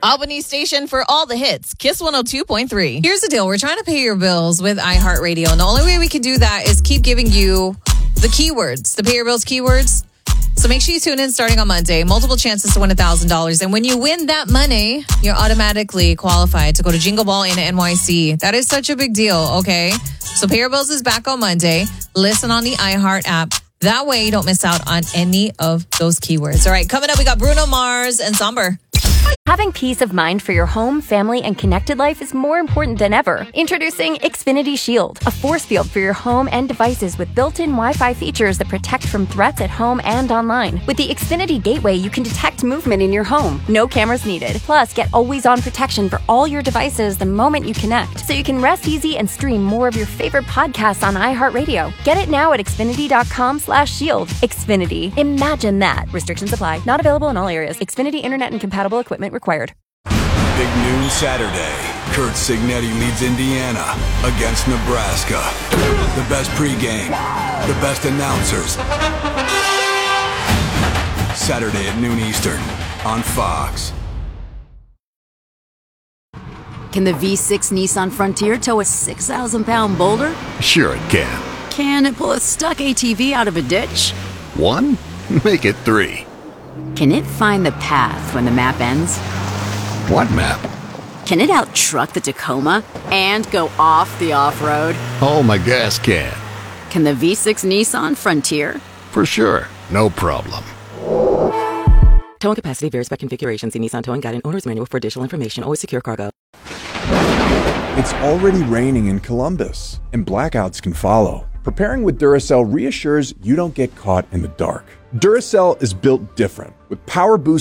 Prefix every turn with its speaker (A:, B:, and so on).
A: Albany station for all the hits. Kiss 102.3.
B: Here's the deal. We're trying to pay your bills with iHeartRadio. And the only way we can do that is keep giving you the keywords, the pay your bills keywords. So make sure you tune in starting on Monday. Multiple chances to win $1,000. And when you win that money, you're automatically qualified to go to Jingle Ball in NYC. That is such a big deal, okay? So Pay Your Bills is back on Monday. Listen on the iHeart app. That way you don't miss out on any of those keywords. All right, coming up, we got Bruno Mars and Somber.
C: Having peace of mind for your home, family, and connected life is more important than ever. Introducing Xfinity Shield, a force field for your home and devices with built-in Wi-Fi features that protect from threats at home and online. With the Xfinity Gateway, you can detect movement in your home. No cameras needed. Plus, get always-on protection for all your devices the moment you connect, so you can rest easy and stream more of your favorite podcasts on iHeartRadio. Get it now at Xfinity.com/shield. Xfinity. Imagine that. Restrictions apply. Not available in all areas. Xfinity Internet and compatible equipment required.
D: Big noon Saturday. Kurt Signetti leads Indiana against Nebraska. The best pregame, the best announcers. Saturday at noon Eastern on Fox.
E: Can the V6 Nissan Frontier tow a 6,000-pound boulder?
F: Sure it can.
E: Can it pull a stuck ATV out of a ditch?
F: 1? Make it 3.
E: Can it find the path when the map ends?
F: What map?
E: Can it out-truck the Tacoma and go off the off-road?
F: Oh, my gas can.
E: Can the V6 Nissan Frontier?
F: For sure. No problem.
G: Towing capacity varies by configuration. See Nissan Towing Guide and Owner's Manual for additional information. Always secure cargo.
H: It's already raining in Columbus, and blackouts can follow. Preparing with Duracell reassures you don't get caught in the dark. Duracell is built different, with power boost